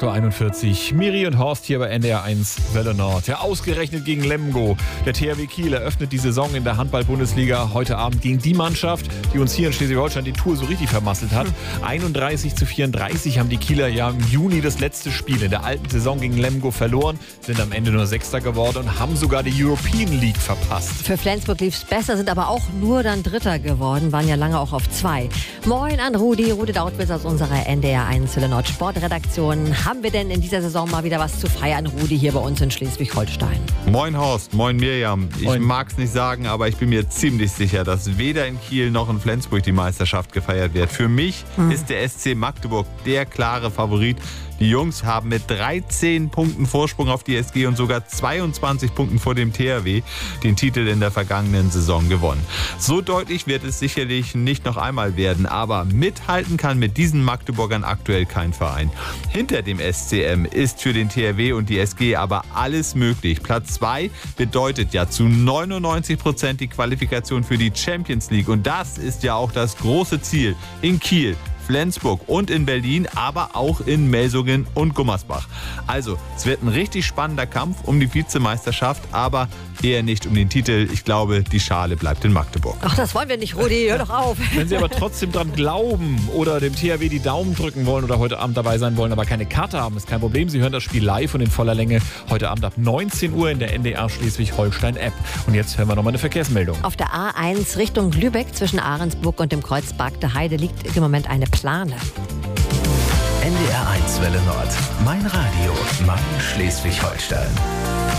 8.41 Uhr. Miri und Horst hier bei NDR 1 Welle Nord. Ja, ausgerechnet gegen Lemgo. Der THW Kiel eröffnet die Saison in der Handball-Bundesliga heute Abend gegen die Mannschaft, die uns hier in Schleswig-Holstein die Tour so richtig vermasselt hat. 31:34 haben die Kieler ja im Juni das letzte Spiel in der alten Saison gegen Lemgo verloren, sind am Ende nur Sechster geworden und haben sogar die European League verpasst. Für Flensburg lief es besser, sind aber auch nur dann Dritter geworden, waren ja lange auch auf 2. Moin an Rudi Dautwitz aus unserer NDR 1 Welle Nord Sportredaktion. Haben wir denn in dieser Saison mal wieder was zu feiern, Rudi, hier bei uns in Schleswig-Holstein? Moin Horst, moin Mirjam. Ich mag's nicht sagen, aber ich bin mir ziemlich sicher, dass weder in Kiel noch in Flensburg die Meisterschaft gefeiert wird. Für mich ist der SC Magdeburg der klare Favorit. Die Jungs haben mit 13 Punkten Vorsprung auf die SG und sogar 22 Punkten vor dem THW den Titel in der vergangenen Saison gewonnen. So deutlich wird es sicherlich nicht noch einmal werden, aber mithalten kann mit diesen Magdeburgern aktuell kein Verein. Hinter dem SCM ist für den THW und die SG aber alles möglich. Platz 2 bedeutet ja zu 99% die Qualifikation für die Champions League und das ist ja auch das große Ziel in Kiel, Flensburg und in Berlin, aber auch in Melsungen und Gummersbach. Also, es wird ein richtig spannender Kampf um die Vizemeisterschaft, aber eher nicht um den Titel. Ich glaube, die Schale bleibt in Magdeburg. Ach, das wollen wir nicht, Rudi. Hör doch auf. Wenn Sie aber trotzdem dran glauben oder dem THW die Daumen drücken wollen oder heute Abend dabei sein wollen, aber keine Karte haben, ist kein Problem. Sie hören das Spiel live und in voller Länge heute Abend ab 19 Uhr in der NDR Schleswig-Holstein-App. Und jetzt hören wir nochmal eine Verkehrsmeldung. Auf der A1 Richtung Lübeck zwischen Ahrensburg und dem Kreuz Bargte Heide liegt im Moment eine Plane. NDR 1 Welle Nord. Mein Radio, mein Schleswig-Holstein.